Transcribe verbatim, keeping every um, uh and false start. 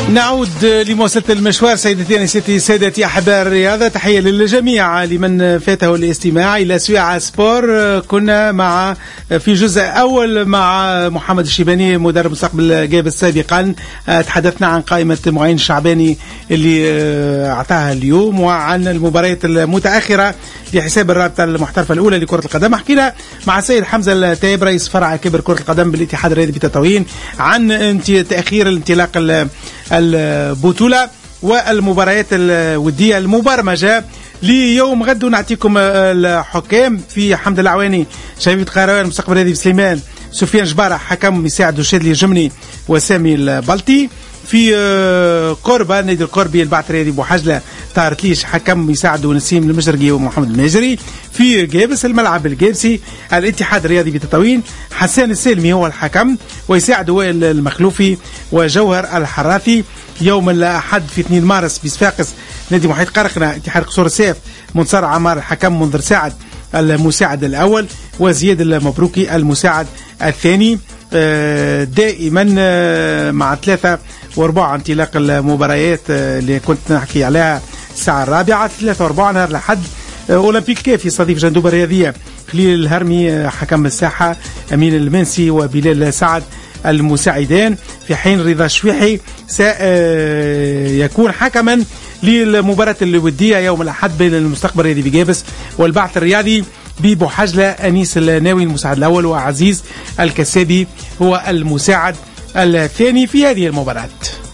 نعود لمواصلة المشوار سيدتي أنساتي سادتي أحباء الرياضة. تحية للجميع لمن فاته الاستماع إلى سويعة سبور. كنا مع في جزء أول مع محمد الشيباني مدرب مستقبل جابس سابقا. تحدثنا عن قائمة معين الشعباني اللي أعطاها اليوم وعن المباريات المتأخرة لحساب الرابطة المحترفة الأولى لكرة القدم. حكينا مع السيد حمزة التايب رئيس فرع كبر كرة القدم بالاتحاد الرياضي بتطاوين عن تأخير الانطلاق البطولة والمباريات الودية المبرمجة ليوم غد. ونعطيكم الحكام في حمد العواني شبيبة قيروان مستقبل الرياضي بسليمان، سفيان جبارة حكم مساعد وشادلي الجمني وسامي البلطي. في قربة نادي القربي البعث الرياضي بوحجلة طاهر تليش حكم يساعد ونسيم المشرقي ومحمد الماجري. في جابس الملعب الجابسي الاتحاد الرياضي بتطاوين حسان السالمي هو الحكم ويساعد وائل المخلوفي وجوهر الحراثي. يوم الأحد في اثنين مارس بصفاقس نادي محيط قرقنة اتحاد قصور السيف منصر عمار الحكم، منذر ساعد المساعد الأول وزياد المبروكي المساعد الثاني. دائما مع ثلاثة واربعة انطلاق المباريات اللي كنت نحكي عليها الساعة الرابعة. ثلاثة واربعة نهار الأحد أولمبيك كاف يستضيف جندوبة الرياضية خليل الهرمي حكم الساحة، أمين المنسي وبلال سعد المساعدان، في حين رضا شويحي سيكون حكما للمباراة الودية يوم الأحد بين المستقبل الرياضي بجابس والبعث الرياضي ببوحجلة. أنيس الناوي المساعد الأول وعزيز الكسابي هو المساعد الثاني في هذه المباراة.